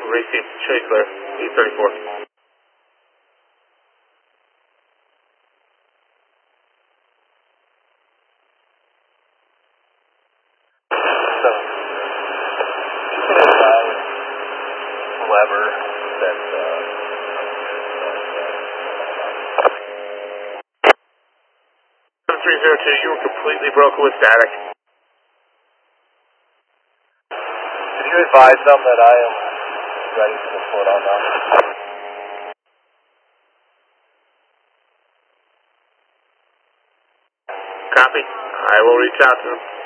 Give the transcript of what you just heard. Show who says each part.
Speaker 1: Received. Show you clear. 834.
Speaker 2: Whoever that
Speaker 1: 7302, you were completely broken with static.
Speaker 2: Could you advise them that I am ready to report on them?
Speaker 1: Copy. I will reach out to them.